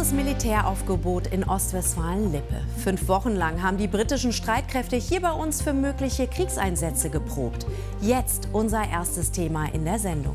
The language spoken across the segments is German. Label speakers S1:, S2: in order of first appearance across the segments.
S1: Großes Militäraufgebot in Ostwestfalen-Lippe. 5 Wochen lang haben die britischen Streitkräfte hier bei uns für mögliche Kriegseinsätze geprobt. Jetzt unser erstes Thema in der Sendung.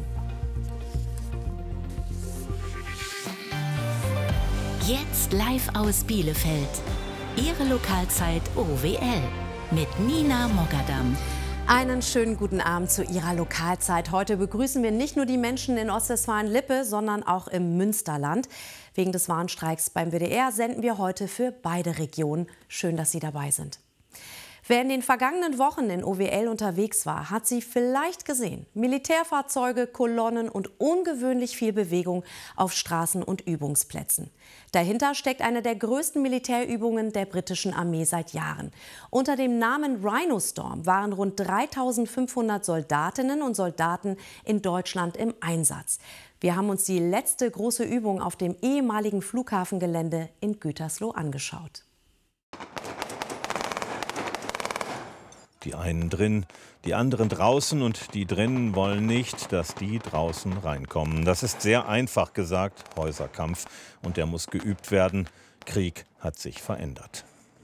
S2: Jetzt live aus Bielefeld. Ihre Lokalzeit OWL mit Nina Mogadam.
S1: Einen schönen guten Abend zu Ihrer Lokalzeit. Heute begrüßen wir nicht nur die Menschen in Ostwestfalen-Lippe, sondern auch im Münsterland. Wegen des Warnstreiks beim WDR senden wir heute für beide Regionen. Schön, dass Sie dabei sind. Wer in den vergangenen Wochen in OWL unterwegs war, hat sie vielleicht gesehen. Militärfahrzeuge, Kolonnen und ungewöhnlich viel Bewegung auf Straßen und Übungsplätzen. Dahinter steckt eine der größten Militärübungen der britischen Armee seit Jahren. Unter dem Namen Rhino Storm waren rund 3.500 Soldatinnen und Soldaten in Deutschland im Einsatz. Wir haben uns die letzte große Übung auf dem ehemaligen Flughafengelände in Gütersloh angeschaut.
S3: Die einen drin, die anderen draußen und die drinnen wollen nicht, dass die draußen reinkommen. Das ist sehr einfach gesagt, Häuserkampf, und der muss geübt werden. Krieg hat sich verändert.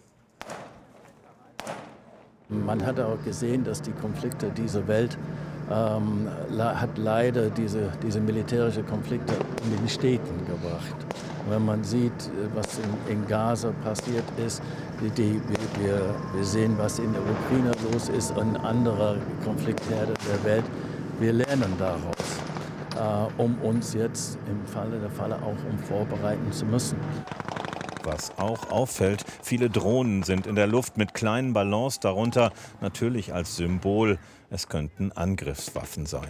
S4: Man hat auch gesehen, dass die Konflikte dieser Welt hat leider diese militärische Konflikte in den Städten gebracht. Wenn man sieht, was in Gaza passiert ist, wir sehen, was in der Ukraine los ist und andere Konfliktherde der Welt. Wir lernen daraus, um uns jetzt im Falle der Fälle auch vorbereiten zu müssen.
S3: Was auch auffällt, viele Drohnen sind in der Luft mit kleinen Ballons darunter, natürlich als Symbol. Es könnten Angriffswaffen sein.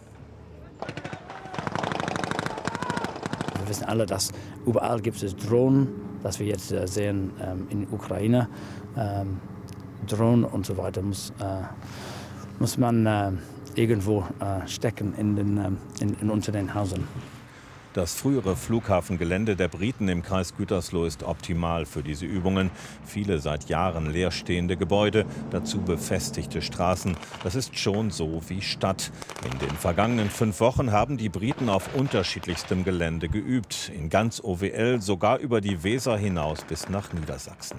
S5: Wir wissen alle, dass überall gibt es Drohnen, das wir jetzt sehen in der Ukraine. Drohnen und so weiter muss man irgendwo stecken unter den Häusern.
S3: Das frühere Flughafengelände der Briten im Kreis Gütersloh ist optimal für diese Übungen. Viele seit Jahren leerstehende Gebäude, dazu befestigte Straßen. Das ist schon so wie Stadt. In den vergangenen 5 Wochen haben die Briten auf unterschiedlichstem Gelände geübt. In ganz OWL, sogar über die Weser hinaus bis nach Niedersachsen.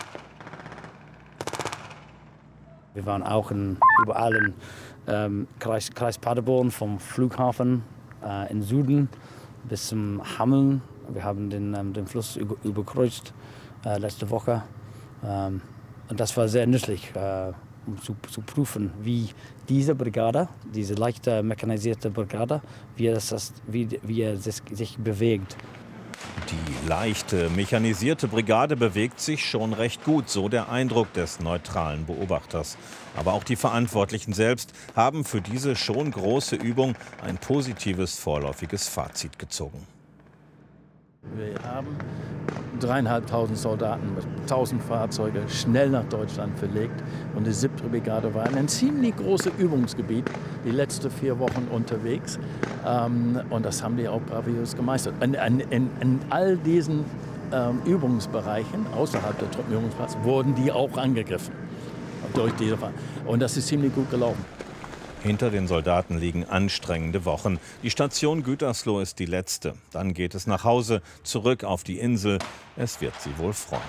S5: Wir waren auch überall im Kreis Paderborn, vom Flughafen im Süden bis zum Hameln. Wir haben den Fluss überkreuzt letzte Woche. Und das war sehr nützlich, um zu prüfen, wie diese Brigade, diese leichte mechanisierte Brigade, wie er sich bewegt.
S3: Die leichte mechanisierte Brigade bewegt sich schon recht gut, so der Eindruck des neutralen Beobachters. Aber auch die Verantwortlichen selbst haben für diese schon große Übung ein positives vorläufiges Fazit gezogen.
S4: Wir haben 3.500 Soldaten mit 1.000 Fahrzeugen schnell nach Deutschland verlegt. Und die 7. Brigade war in ein ziemlich großes Übungsgebiet, die letzten 4 Wochen unterwegs. Und das haben die auch bravurös gemeistert. In all diesen Übungsbereichen, außerhalb der Truppenübungsplatz, wurden die auch angegriffen. Durch diese Und das ist ziemlich gut gelaufen.
S3: Hinter den Soldaten liegen anstrengende Wochen. Die Station Gütersloh ist die letzte. Dann geht es nach Hause, zurück auf die Insel. Es wird sie wohl freuen.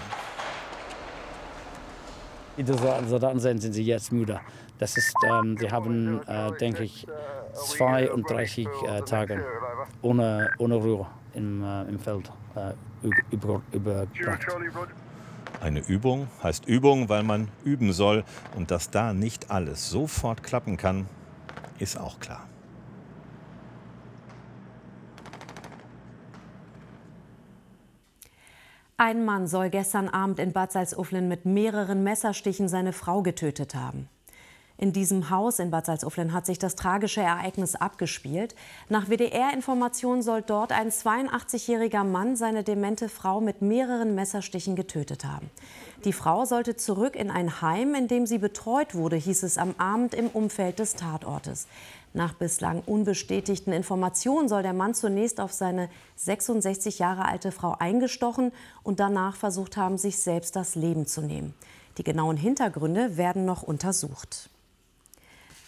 S5: Die Soldaten sind sie jetzt müde. Das ist, sie haben, denke ich, 32 Tage ohne Ruhe im Feld überbracht.
S3: Eine Übung heißt Übung, weil man üben soll. Und dass da nicht alles sofort klappen kann, ist auch klar.
S1: Ein Mann soll gestern Abend in Bad Salzuflen mit mehreren Messerstichen seine Frau getötet haben. In diesem Haus in Bad Salzuflen hat sich das tragische Ereignis abgespielt. Nach WDR-Informationen soll dort ein 82-jähriger Mann seine demente Frau mit mehreren Messerstichen getötet haben. Die Frau sollte zurück in ein Heim, in dem sie betreut wurde, hieß es am Abend im Umfeld des Tatortes. Nach bislang unbestätigten Informationen soll der Mann zunächst auf seine 66 Jahre alte Frau eingestochen und danach versucht haben, sich selbst das Leben zu nehmen. Die genauen Hintergründe werden noch untersucht.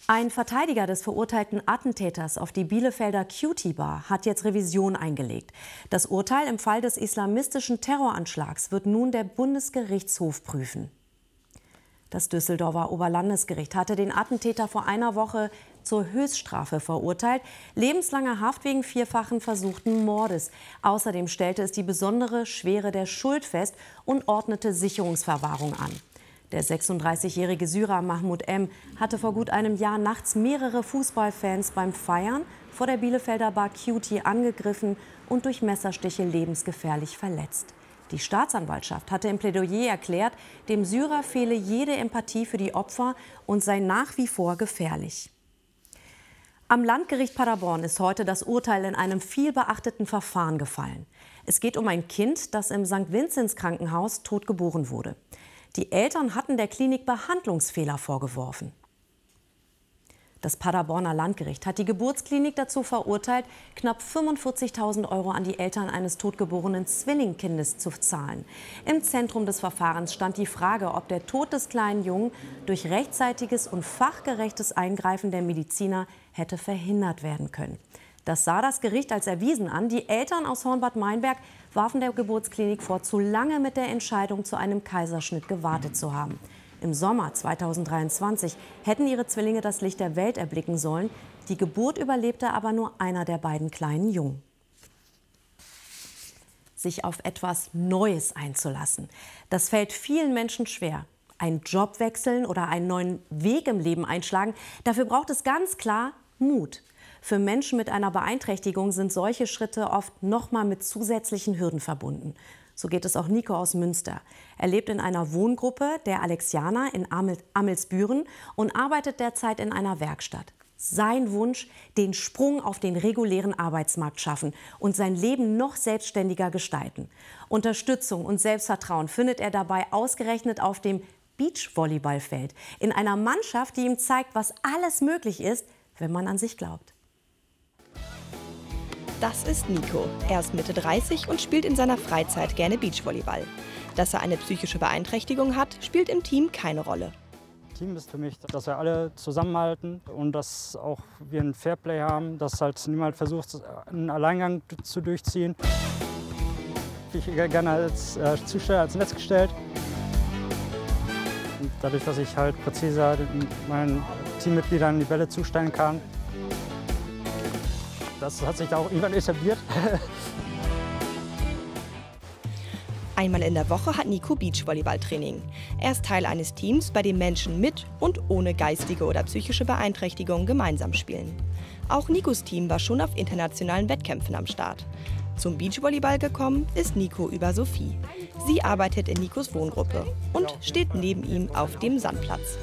S1: Ein Verteidiger des verurteilten Attentäters auf die Bielefelder Cutie Bar hat jetzt Revision eingelegt. Das Urteil im Fall des islamistischen Terroranschlags wird nun der Bundesgerichtshof prüfen. Das Düsseldorfer Oberlandesgericht hatte den Attentäter vor einer Woche zur Höchststrafe verurteilt, lebenslange Haft wegen vierfachen versuchten Mordes. Außerdem stellte es die besondere Schwere der Schuld fest und ordnete Sicherungsverwahrung an. Der 36-jährige Syrer Mahmoud M. hatte vor gut einem Jahr nachts mehrere Fußballfans beim Feiern vor der Bielefelder Bar Cutie angegriffen und durch Messerstiche lebensgefährlich verletzt. Die Staatsanwaltschaft hatte im Plädoyer erklärt, dem Syrer fehle jede Empathie für die Opfer und sei nach wie vor gefährlich. Am Landgericht Paderborn ist heute das Urteil in einem vielbeachteten Verfahren gefallen. Es geht um ein Kind, das im St. Vinzenz Krankenhaus tot geboren wurde. Die Eltern hatten der Klinik Behandlungsfehler vorgeworfen. Das Paderborner Landgericht hat die Geburtsklinik dazu verurteilt, knapp 45.000 € an die Eltern eines totgeborenen Zwillingkindes zu zahlen. Im Zentrum des Verfahrens stand die Frage, ob der Tod des kleinen Jungen durch rechtzeitiges und fachgerechtes Eingreifen der Mediziner hätte verhindert werden können. Das sah das Gericht als erwiesen an. Die Eltern aus Hornbad Meinberg warfen der Geburtsklinik vor, zu lange mit der Entscheidung zu einem Kaiserschnitt gewartet zu haben. Im Sommer 2023 hätten ihre Zwillinge das Licht der Welt erblicken sollen. Die Geburt überlebte aber nur einer der beiden kleinen Jungen. Sich auf etwas Neues einzulassen, das fällt vielen Menschen schwer. Einen Job wechseln oder einen neuen Weg im Leben einschlagen, dafür braucht es ganz klar Mut. Für Menschen mit einer Beeinträchtigung sind solche Schritte oft nochmal mit zusätzlichen Hürden verbunden. So geht es auch Nico aus Münster. Er lebt in einer Wohngruppe der Alexianer in Amelsbüren und arbeitet derzeit in einer Werkstatt. Sein Wunsch, den Sprung auf den regulären Arbeitsmarkt schaffen und sein Leben noch selbstständiger gestalten. Unterstützung und Selbstvertrauen findet er dabei ausgerechnet auf dem Beachvolleyballfeld. In einer Mannschaft, die ihm zeigt, was alles möglich ist, wenn man an sich glaubt.
S6: Das ist Nico. Er ist Mitte 30 und spielt in seiner Freizeit gerne Beachvolleyball. Dass er eine psychische Beeinträchtigung hat, spielt im Team keine Rolle.
S7: Team ist für mich, dass wir alle zusammenhalten und dass auch wir ein Fairplay haben, dass halt niemand versucht, einen Alleingang zu durchziehen. Ich bin gerne als Zusteller ans Netz gestellt. Und dadurch, dass ich halt präziser meinen Teammitgliedern die Bälle zustellen kann, das hat sich da auch irgendwann etabliert.
S6: Einmal in der Woche hat Nico Beachvolleyballtraining. Er ist Teil eines Teams, bei dem Menschen mit und ohne geistige oder psychische Beeinträchtigung gemeinsam spielen. Auch Nikos Team war schon auf internationalen Wettkämpfen am Start. Zum Beachvolleyball gekommen ist Nico über Sophie. Sie arbeitet in Nikos Wohngruppe und steht neben ihm auf dem Sandplatz.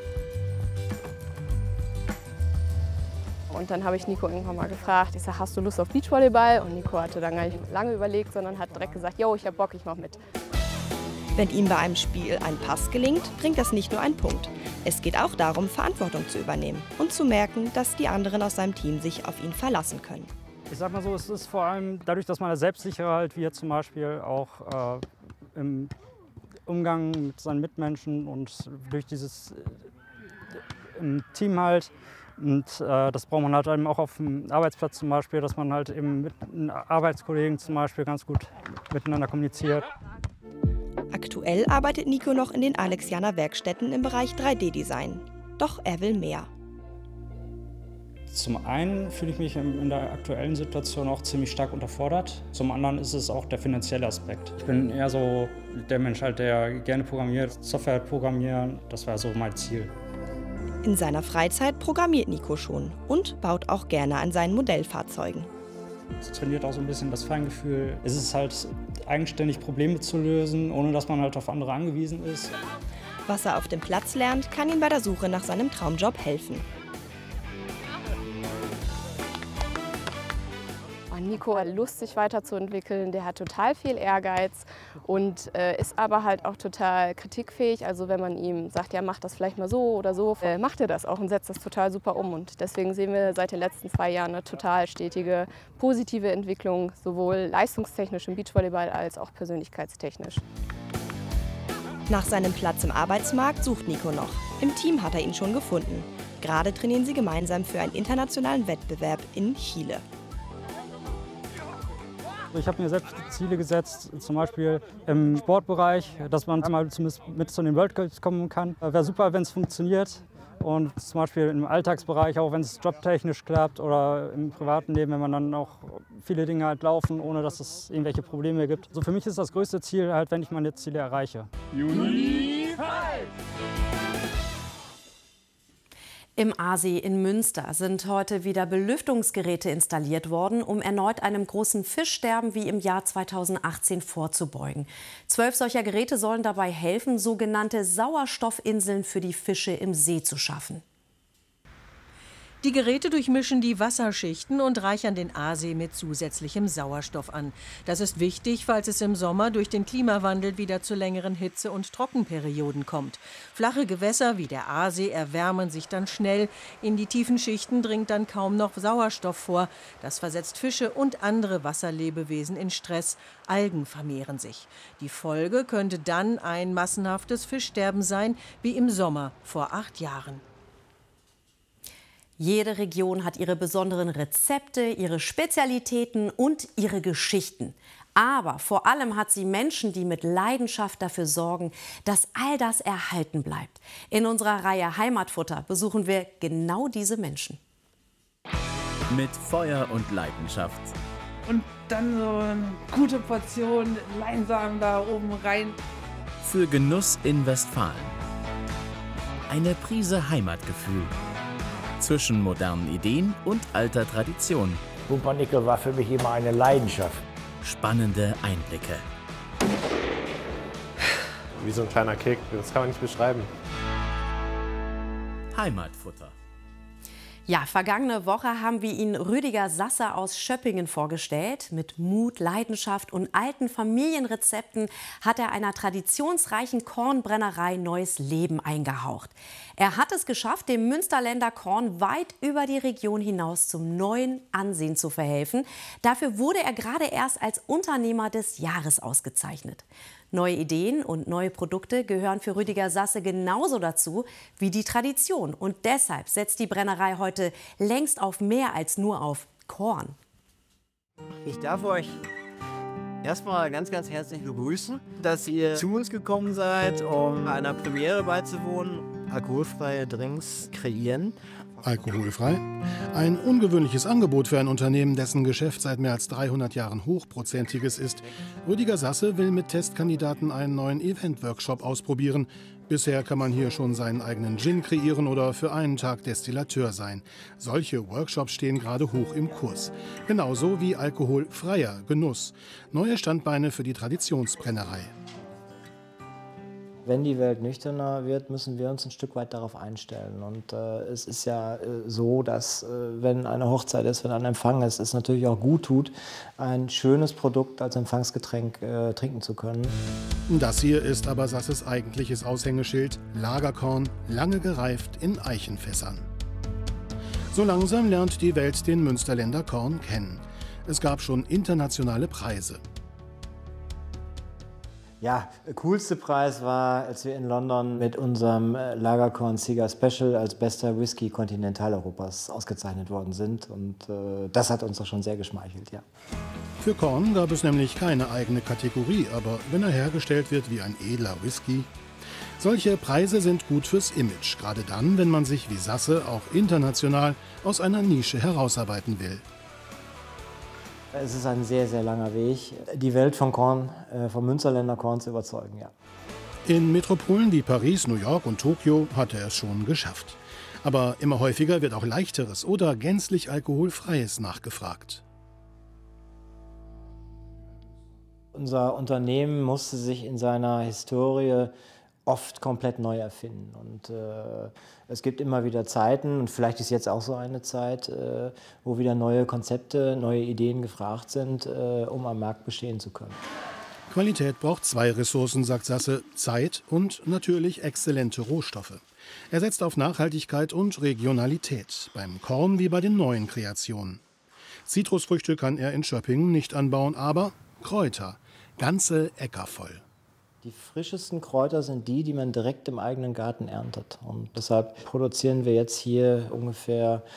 S8: Und dann habe ich Nico irgendwann mal gefragt, ich sage, hast du Lust auf Beachvolleyball? Und Nico hatte dann gar nicht lange überlegt, sondern hat direkt gesagt, yo, ich habe Bock, ich mache mit.
S6: Wenn ihm bei einem Spiel ein Pass gelingt, bringt das nicht nur einen Punkt. Es geht auch darum, Verantwortung zu übernehmen und zu merken, dass die anderen aus seinem Team sich auf ihn verlassen können.
S7: Ich sag mal so, es ist vor allem dadurch, dass man selbstsicherer halt wird, zum Beispiel auch im Umgang mit seinen Mitmenschen und durch dieses im Team halt. Und das braucht man halt eben auch auf dem Arbeitsplatz zum Beispiel, dass man halt eben mit Arbeitskollegen zum Beispiel ganz gut miteinander kommuniziert.
S6: Aktuell arbeitet Nico noch in den Alexianer Werkstätten im Bereich 3D-Design. Doch er will mehr.
S7: Zum einen fühle ich mich in der aktuellen Situation auch ziemlich stark unterfordert. Zum anderen ist es auch der finanzielle Aspekt. Ich bin eher so der Mensch, halt, der gerne programmiert, Software programmieren, das wäre so mein Ziel.
S6: In seiner Freizeit programmiert Nico schon und baut auch gerne an seinen Modellfahrzeugen.
S7: Es trainiert auch so ein bisschen das Feingefühl. Es ist halt eigenständig Probleme zu lösen, ohne dass man halt auf andere angewiesen ist.
S6: Was er auf dem Platz lernt, kann ihm bei der Suche nach seinem Traumjob helfen.
S8: Nico hat Lust, sich weiterzuentwickeln, der hat total viel Ehrgeiz und ist aber halt auch total kritikfähig. Also wenn man ihm sagt, ja mach das vielleicht mal so oder so, macht er das auch und setzt das total super um. Und deswegen sehen wir seit den letzten 2 Jahren eine total stetige, positive Entwicklung, sowohl leistungstechnisch im Beachvolleyball als auch persönlichkeitstechnisch.
S6: Nach seinem Platz im Arbeitsmarkt sucht Nico noch. Im Team hat er ihn schon gefunden. Gerade trainieren sie gemeinsam für einen internationalen Wettbewerb in Chile.
S7: Ich habe mir selbst Ziele gesetzt, zum Beispiel im Sportbereich, dass man einmal zumindest mit zu den World Cups kommen kann. Wäre super, wenn es funktioniert. Und zum Beispiel im Alltagsbereich, auch wenn es jobtechnisch klappt oder im privaten Leben, wenn man dann auch viele Dinge halt laufen, ohne dass es irgendwelche Probleme gibt. Also für mich ist das größte Ziel halt, wenn ich meine Ziele erreiche.
S1: Im Aasee in Münster sind heute wieder Belüftungsgeräte installiert worden, um erneut einem großen Fischsterben wie im Jahr 2018 vorzubeugen. 12 solcher Geräte sollen dabei helfen, sogenannte Sauerstoffinseln für die Fische im See zu schaffen.
S9: Die Geräte durchmischen die Wasserschichten und reichern den Aasee mit zusätzlichem Sauerstoff an. Das ist wichtig, falls es im Sommer durch den Klimawandel wieder zu längeren Hitze- und Trockenperioden kommt. Flache Gewässer wie der Aasee erwärmen sich dann schnell. In die tiefen Schichten dringt dann kaum noch Sauerstoff vor. Das versetzt Fische und andere Wasserlebewesen in Stress. Algen vermehren sich. Die Folge könnte dann ein massenhaftes Fischsterben sein, wie im Sommer vor 8 Jahren.
S1: Jede Region hat ihre besonderen Rezepte, ihre Spezialitäten und ihre Geschichten. Aber vor allem hat sie Menschen, die mit Leidenschaft dafür sorgen, dass all das erhalten bleibt. In unserer Reihe Heimatfutter besuchen wir genau diese Menschen.
S10: Mit Feuer und Leidenschaft.
S11: Und dann so eine gute Portion Leinsamen da oben rein.
S10: Für Genuss in Westfalen. Eine Prise Heimatgefühl. Zwischen modernen Ideen und alter Tradition.
S12: Pumpernickel war für mich immer eine Leidenschaft.
S10: Spannende Einblicke.
S13: Wie so ein kleiner Kick, das kann man nicht beschreiben.
S10: Heimatfutter.
S1: Ja, vergangene Woche haben wir Ihnen Rüdiger Sasse aus Schöppingen vorgestellt. Mit Mut, Leidenschaft und alten Familienrezepten hat er einer traditionsreichen Kornbrennerei neues Leben eingehaucht. Er hat es geschafft, dem Münsterländer Korn weit über die Region hinaus zum neuen Ansehen zu verhelfen. Dafür wurde er gerade erst als Unternehmer des Jahres ausgezeichnet. Neue Ideen und neue Produkte gehören für Rüdiger Sasse genauso dazu wie die Tradition. Und deshalb setzt die Brennerei heute längst auf mehr als nur auf Korn.
S14: Ich darf euch erstmal ganz, ganz herzlich begrüßen, dass ihr zu uns gekommen seid, um einer Premiere beizuwohnen. Alkoholfreie Drinks kreieren.
S15: Alkoholfrei? Ein ungewöhnliches Angebot für ein Unternehmen, dessen Geschäft seit mehr als 300 Jahren hochprozentiges ist. Rüdiger Sasse will mit Testkandidaten einen neuen Event-Workshop ausprobieren. Bisher kann man hier schon seinen eigenen Gin kreieren oder für einen Tag Destillateur sein. Solche Workshops stehen gerade hoch im Kurs. Genauso wie alkoholfreier Genuss. Neue Standbeine für die Traditionsbrennerei.
S16: Wenn die Welt nüchterner wird, müssen wir uns ein Stück weit darauf einstellen. Und es ist ja so, dass wenn eine Hochzeit ist, wenn ein Empfang ist, es natürlich auch gut tut, ein schönes Produkt als Empfangsgetränk trinken zu können.
S15: Das hier ist aber Sasses eigentliches Aushängeschild: Lagerkorn, lange gereift in Eichenfässern. So langsam lernt die Welt den Münsterländer Korn kennen. Es gab schon internationale Preise.
S16: Ja, der coolste Preis war, als wir in London mit unserem Lagerkorn Cigar Special als bester Whisky Kontinentaleuropas ausgezeichnet worden sind. Und das hat uns doch schon sehr geschmeichelt, ja.
S15: Für Korn gab es nämlich keine eigene Kategorie, aber wenn er hergestellt wird wie ein edler Whisky. Solche Preise sind gut fürs Image, gerade dann, wenn man sich wie Sasse auch international aus einer Nische herausarbeiten will.
S16: Es ist ein sehr, sehr langer Weg, die Welt von Korn, vom Münsterländer Korn zu überzeugen, ja.
S15: In Metropolen wie Paris, New York und Tokio hat er es schon geschafft. Aber immer häufiger wird auch leichteres oder gänzlich alkoholfreies nachgefragt.
S16: Unser Unternehmen musste sich in seiner Historie oft komplett neu erfinden. Und es gibt immer wieder Zeiten, und vielleicht ist jetzt auch so eine Zeit, wo wieder neue Konzepte, neue Ideen gefragt sind, um am Markt bestehen zu können.
S15: Qualität braucht zwei Ressourcen, sagt Sasse: Zeit und natürlich exzellente Rohstoffe. Er setzt auf Nachhaltigkeit und Regionalität, beim Korn wie bei den neuen Kreationen. Zitrusfrüchte kann er in Schöppingen nicht anbauen, aber Kräuter, ganze Äcker voll.
S16: Die frischesten Kräuter sind die, die man direkt im eigenen Garten erntet. Und deshalb produzieren wir jetzt hier ungefähr